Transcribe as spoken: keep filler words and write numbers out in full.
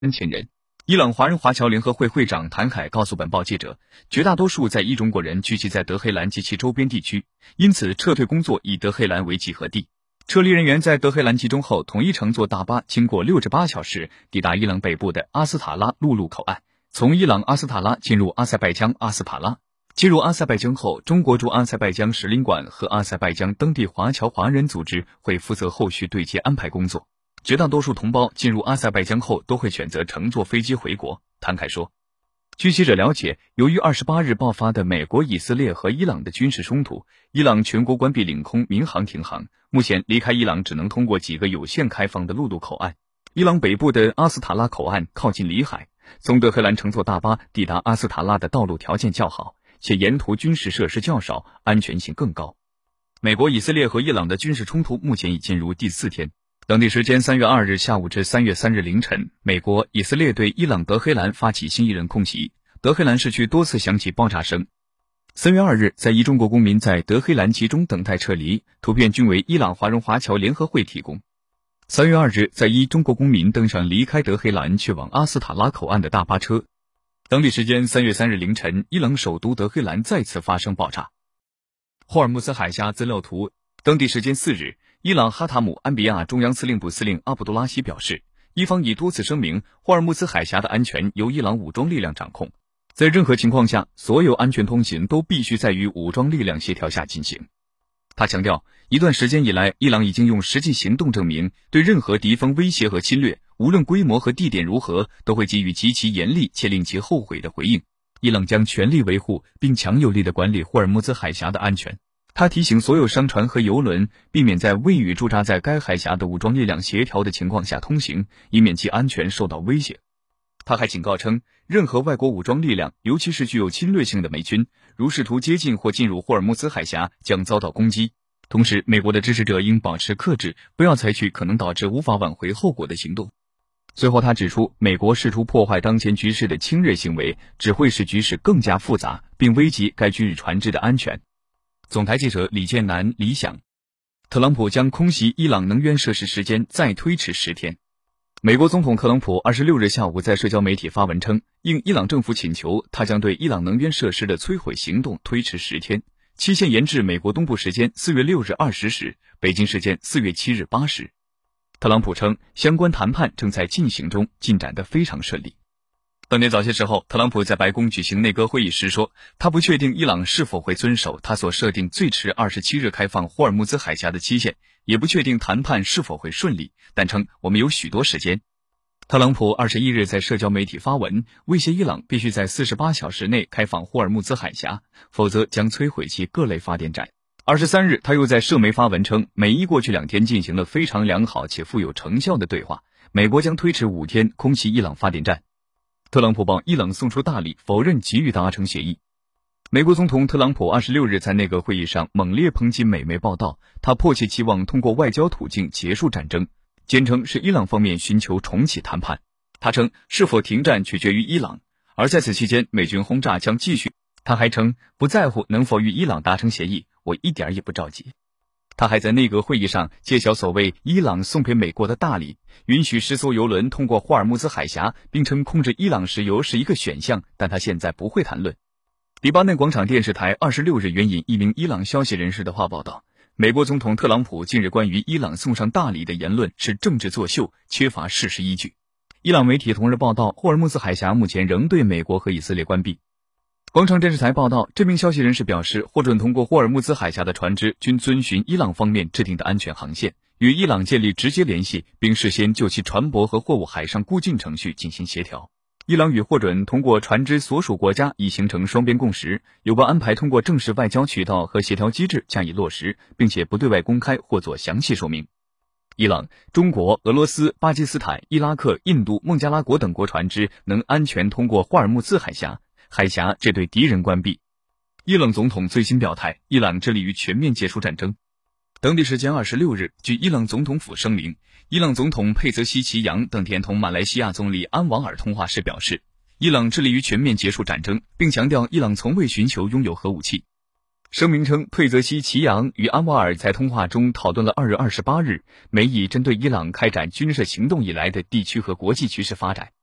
前人。伊朗华人华侨联合会会长谭凯告诉本报记者，绝大多数在伊中国人聚集在德黑兰及其周边地区，因此撤退工作以德黑兰为集合地。撤离人员在德黑兰集中后，统一乘坐大巴，经过六至八小时，抵达伊朗北部的阿斯塔拉陆路口岸，从伊朗阿斯塔拉进入阿塞拜疆阿斯塔拉。进入阿塞拜疆后，中国驻阿塞拜疆使领馆和阿塞拜疆当地华侨华人组织会负责后续对接安排工作。绝大多数同胞进入阿塞拜疆后都会选择乘坐飞机回国。谭凯说，据记者了解，由于二十八日爆发的美国、以色列和伊朗的军事冲突，伊朗全国关闭领空、民航停航，目前离开伊朗只能通过几个有限开放的陆路口岸。伊朗北部的阿斯塔拉口岸靠近里海，从德黑兰乘坐大巴抵达阿斯塔拉的道路条件较好，且沿途军事设施较少，安全性更高。美国、以色列和伊朗的军事冲突目前已进入第四天。当地时间三月二日下午至三月三日凌晨，美国、以色列对伊朗德黑兰发起新一轮空袭，德黑兰市区多次响起爆炸声。三月二日，在伊中国公民在德黑兰集中等待撤离，图片均为伊朗华人华侨联合会提供。三月二日，在伊中国公民登上离开德黑兰去往阿斯塔拉口岸的大巴车。当地时间三月三日凌晨，伊朗首都德黑兰再次发生爆炸。霍尔木兹海峡资料图，当地时间四日，伊朗哈塔姆安比亚中央司令部司令阿卜杜拉希表示，伊方已多次声明，霍尔木兹海峡的安全由伊朗武装力量掌控，在任何情况下，所有安全通行都必须在与武装力量协调下进行。他强调，一段时间以来，伊朗已经用实际行动证明，对任何敌方威胁和侵略，无论规模和地点如何，都会给予极其严厉且令其后悔的回应。伊朗将全力维护并强有力地管理霍尔木兹海峡的安全。他提醒所有商船和油轮避免在未与驻扎在该海峡的武装力量协调的情况下通行，以免其安全受到威胁。他还警告称，任何外国武装力量，尤其是具有侵略性的美军，如试图接近或进入霍尔木兹海峡，将遭到攻击。同时，美国的支持者应保持克制，不要采取可能导致无法挽回后果的行动。最后他指出，美国试图破坏当前局势的侵略行为，只会使局势更加复杂，并危及该区域船只的安全。总台记者李建南理想，特朗普将空袭伊朗能源设施时间再推迟十天。美国总统特朗普二十六日下午在社交媒体发文称，应伊朗政府请求，他将对伊朗能源设施的摧毁行动推迟十天，期限延至美国东部时间四月六日二十时，北京时间四月七日八时。特朗普称，相关谈判正在进行中，进展得非常顺利。当天早些时候，特朗普在白宫举行内阁会议时说，他不确定伊朗是否会遵守他所设定最迟二十七日开放霍尔木兹海峡的期限，也不确定谈判是否会顺利，但称我们有许多时间。特朗普二十一日在社交媒体发文，威胁伊朗必须在四十八小时内开放霍尔木兹海峡，否则将摧毁其各类发电站。二十三日，他又在社媒发文称，美伊过去两天进行了非常良好且富有成效的对话，美国将推迟五天空袭伊朗发电站。特朗普帮伊朗送出大礼，否认急于达成协议。美国总统特朗普二十六日在内阁会议上猛烈抨击美媒报道，他迫切期望通过外交途径结束战争，坚称是伊朗方面寻求重启谈判。他称，是否停战取决于伊朗，而在此期间美军轰炸将继续。他还称，不在乎能否与伊朗达成协议，我一点也不着急。他还在内阁会议上揭晓所谓伊朗送给美国的大礼，允许十艘油轮通过霍尔木兹海峡，并称控制伊朗石油是一个选项，但他现在不会谈论。黎巴嫩广场电视台二十六日援引一名伊朗消息人士的话报道，美国总统特朗普近日关于伊朗送上大礼的言论是政治作秀，缺乏事实依据。伊朗媒体同日报道，霍尔木兹海峡目前仍对美国和以色列关闭。广场电视台报道，这名消息人士表示，获准通过霍尔木兹海峡的船只均遵循伊朗方面制定的安全航线，与伊朗建立直接联系，并事先就其船舶和货物海上过境程序进行协调。伊朗与获准通过船只所属国家已形成双边共识，有关安排通过正式外交渠道和协调机制加以落实，并且不对外公开或做详细说明。伊朗、中国、俄罗斯、巴基斯坦、伊拉克、印度、孟加拉国等国船只能安全通过霍尔木兹海峡，海峡只对敌人关闭。伊朗总统最新表态，伊朗致力于全面结束战争。当地时间二十六日，据伊朗总统府声明，伊朗总统佩泽西奇扬当天同马来西亚总理安瓦尔通话时表示，伊朗致力于全面结束战争，并强调伊朗从未寻求拥有核武器。声明称，佩泽西奇扬与安瓦尔在通话中讨论了二月二十八日美以针对伊朗开展军事行动以来的地区和国际局势发展。